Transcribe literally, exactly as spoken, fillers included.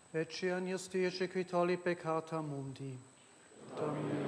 et ci agnostisce qui tolli peccata mundi, Domine